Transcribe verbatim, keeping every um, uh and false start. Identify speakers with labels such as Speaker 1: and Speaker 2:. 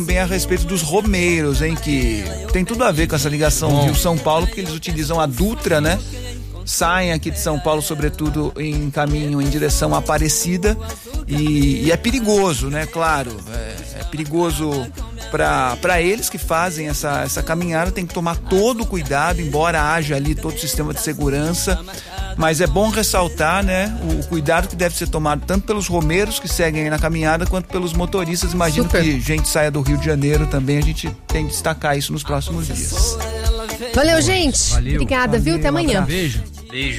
Speaker 1: também a respeito dos romeiros, hein, que tem tudo a ver com essa ligação Rio-São Paulo, porque eles utilizam a Dutra, né? Saem aqui de São Paulo, sobretudo em caminho em direção à Aparecida, e, e é perigoso, né? Claro, é, é perigoso para eles que fazem essa, essa caminhada, tem que tomar todo o cuidado, embora haja ali todo o sistema de segurança, mas é bom ressaltar, né, o cuidado que deve ser tomado tanto pelos romeiros que seguem aí na caminhada, quanto pelos motoristas. Imagino Super. que gente saia do Rio de Janeiro também, a gente tem que destacar isso nos próximos dias.
Speaker 2: Valeu, gente.
Speaker 3: Valeu.
Speaker 2: Obrigada,
Speaker 3: Valeu.
Speaker 2: viu? Até amanhã.
Speaker 3: Beijo.
Speaker 4: Beijo.